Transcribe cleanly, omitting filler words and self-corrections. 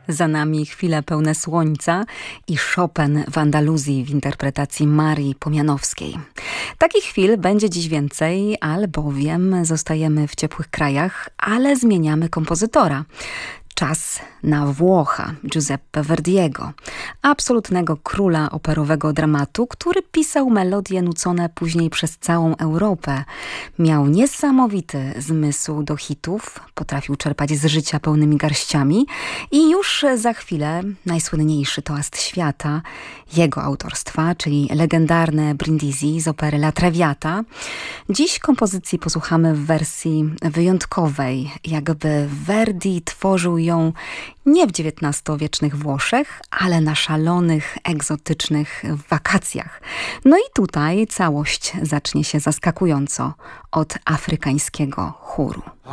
Za nami chwile pełne słońca i Chopin w Andaluzji w interpretacji Marii Pomianowskiej. Takich chwil będzie dziś więcej, albowiem zostajemy w ciepłych krajach, ale zmieniamy kompozytora. Czas na Włocha, Giuseppe Verdiego, absolutnego króla operowego dramatu, który pisał melodie nucone później przez całą Europę. Miał niesamowity zmysł do hitów, potrafił czerpać z życia pełnymi garściami i już za chwilę najsłynniejszy toast świata, jego autorstwa, czyli legendarne Brindisi z opery La Traviata. Dziś kompozycji posłuchamy w wersji wyjątkowej, jakby Verdi tworzył ją nie w XIX-wiecznych Włoszech, ale na szalonych, egzotycznych wakacjach. No i tutaj całość zacznie się zaskakująco od afrykańskiego chóru.